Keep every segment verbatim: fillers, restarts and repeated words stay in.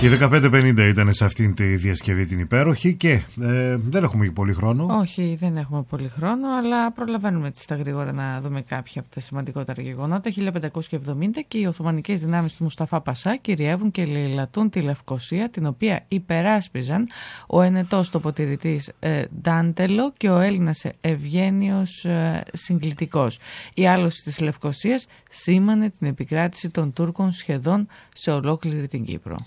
Η δεκαπέντε πενήντα ήταν σε αυτήν τη διασκευή την υπέροχη και ε, δεν έχουμε πολύ χρόνο. Όχι, δεν έχουμε πολύ χρόνο, αλλά προλαβαίνουμε έτσι στα γρήγορα να δούμε κάποια από τα σημαντικότερα γεγονότα. χίλια πεντακόσια εβδομήντα και οι Οθωμανικές δυνάμεις του Μουσταφά Πασά κυριεύουν και λαιλατούν τη Λευκοσία, την οποία υπεράσπιζαν ο ενετός τοποτηρητής ε, Ντάντελο και ο Έλληνας Ευγένιος ε, Συγκλητικός. Η άλωση της Λευκοσίας σήμανε την επικράτηση των Τούρκων σχεδόν σε ολόκληρη την Κύπρο.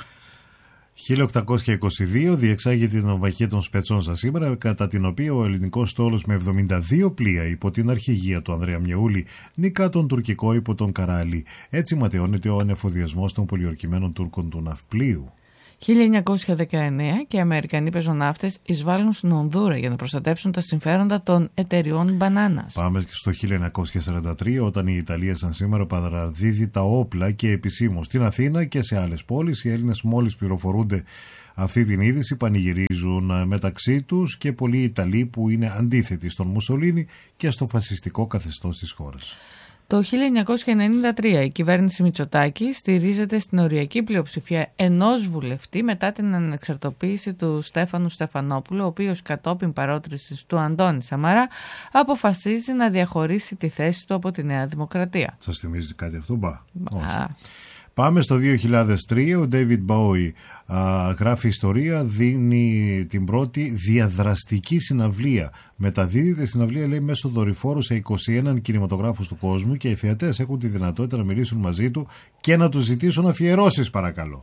χίλια οκτακόσια είκοσι δύο διεξάγεται η ναυαγία των Σπετσόνσα σήμερα, κατά την οποία ο ελληνικός στόλος με εβδομήντα δύο πλοία υπό την αρχηγία του Ανδρέα Μιαούλη νικά τον τουρκικό υπό τον Καράλη. Έτσι ματαιώνεται ο ανεφοδιασμός των πολιορκημένων Τούρκων του ναυπλίου. χίλια εννιακόσια δεκαεννέα και οι Αμερικανοί πεζοναύτες εισβάλλουν στην Ονδούρα για να προστατέψουν τα συμφέροντα των εταιριών μπανάνας. Πάμε στο χίλια εννιακόσια σαράντα τρία, όταν η Ιταλία σαν σήμερα παραδίδει τα όπλα και επισήμως στην Αθήνα και σε άλλες πόλεις. Οι Έλληνες μόλις πληροφορούνται αυτή την είδηση πανηγυρίζουν μεταξύ τους και πολλοί Ιταλοί που είναι αντίθετοι στον Μουσολίνι και στο φασιστικό καθεστώς της χώρας. Το χίλια εννιακόσια ενενήντα τρία η κυβέρνηση Μητσοτάκη στηρίζεται στην οριακή πλειοψηφία ενός βουλευτή μετά την ανεξαρτοποίηση του Στέφανου Στεφανόπουλου, ο οποίος κατόπιν παρότρινσης του Αντώνη Σαμαρά αποφασίζει να διαχωρίσει τη θέση του από τη Νέα Δημοκρατία. Σας θυμίζει κάτι αυτό, μπα? Μπα. Πάμε στο δύο χιλιάδες τρία, ο David Bowie α, γράφει ιστορία, δίνει την πρώτη διαδραστική συναυλία. Μεταδίδεται συναυλία, λέει, μέσω δορυφόρου σε είκοσι ένα κινηματογράφους του κόσμου και οι θεατές έχουν τη δυνατότητα να μιλήσουν μαζί του και να του ζητήσουν αφιερώσεις, παρακαλώ.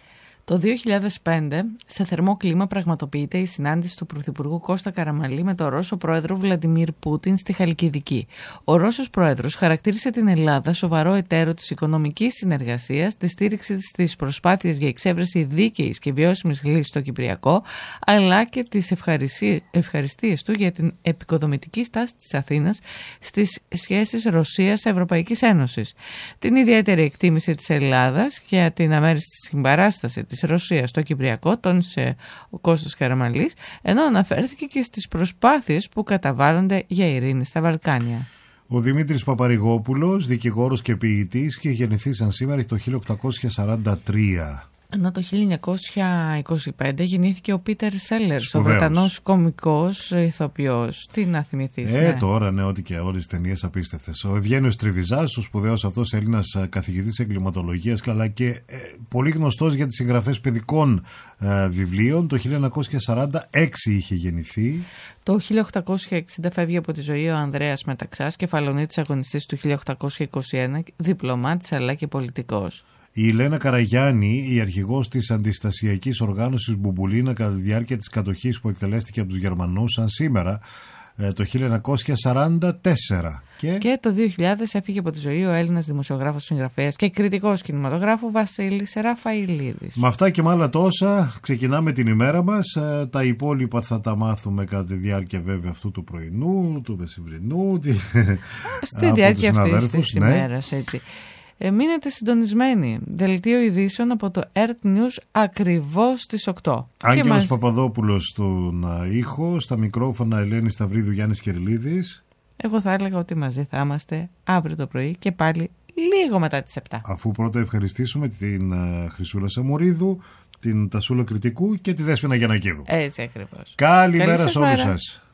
Το δύο χιλιάδες πέντε, σε θερμό κλίμα, πραγματοποιείται η συνάντηση του Πρωθυπουργού Κώστα Καραμανλή με τον Ρώσο πρόεδρο Βλαντιμίρ Πούτιν στη Χαλκιδική. Ο Ρώσος πρόεδρος χαρακτήρισε την Ελλάδα σοβαρό εταίρο της οικονομικής συνεργασίας, τη στήριξη της στις προσπάθειες για εξέβρεση δίκαιης και βιώσιμης λύσης στο Κυπριακό, αλλά και τις ευχαριστίες του για την επικοδομητική στάση της Αθήνας στις σχέσεις Ρωσίας-Ευρωπαϊκής Ένωσης. Την ιδιαίτερη εκτίμηση της Ελλάδας για την αμέριστη συμπαράσταση της Ρωσίας στο Κυπριακό τόνισε ο Κώστας Καραμανλής, ενώ αναφέρθηκε και στις προσπάθειες που καταβάλλονται για ειρήνη στα Βαλκάνια. Ο Δημήτρης Παπαρηγόπουλος, δικηγόρος και ποιητής, και γεννηθεί σαν σήμερα το χίλια οκτακόσια σαράντα τρία. Ενώ το χίλια εννιακόσια είκοσι πέντε γεννήθηκε ο Πίτερ Σέλερς, ο Βρετανός κωμικός ηθοποιός. Τι να θυμηθείς. Ε, ναι. τώρα ναι, ό,τι και όλες τις ταινίες απίστευτες. Ο Ευγένιος Τριβιζάς, ο σπουδαίος αυτός Έλληνας καθηγητής εγκληματολογίας, αλλά και ε, πολύ γνωστός για τις συγγραφές παιδικών ε, βιβλίων. Το χίλια εννιακόσια σαράντα έξι είχε γεννηθεί. Το χίλια οκτακόσια εξήντα φεύγει από τη ζωή ο Ανδρέας Μεταξάς, κεφαλονίτης αγωνιστής του χίλια οκτακόσια είκοσι ένα, διπλωμάτης αλλά και πολιτικός. Η Ελένα Καραγιάννη, η αρχηγός της αντιστασιακής οργάνωσης Μπουμπουλίνα κατά τη διάρκεια της κατοχής που εκτελέστηκε από τους Γερμανούς, σαν σήμερα το χίλια εννιακόσια σαράντα τέσσερα. Και... και το δύο χιλιάδες έφυγε από τη ζωή ο Έλληνας δημοσιογράφος, συγγραφέας και κριτικός κινηματογράφου Βασίλης Ραφαηλίδης. Με αυτά και με άλλα τόσα ξεκινάμε την ημέρα μας. Τα υπόλοιπα θα τα μάθουμε κατά τη διάρκεια βέβαια αυτού του πρωινού, του μεσημβρινού. Στη διάρκεια αυτής της ναι. ημέρας, έτσι. Ε, μείνετε συντονισμένοι. Δελτίο ειδήσεων από το Earth News ακριβώς στις οκτώ. Άγγελος μας... Παπαδόπουλος στον ήχο, στα μικρόφωνα Ελένη Σταυρίδου, Γιάννης Κερλίδης. Εγώ θα έλεγα ότι μαζί θα είμαστε αύριο το πρωί και πάλι λίγο μετά τις επτά. Αφού πρώτα ευχαριστήσουμε την uh, Χρυσούλα Σαμουρίδου, την Τασούλα Κρητικού και τη Δέσποινα Γιαννακίδου. Έτσι ακριβώς. Καλημέρα σε όλους σας.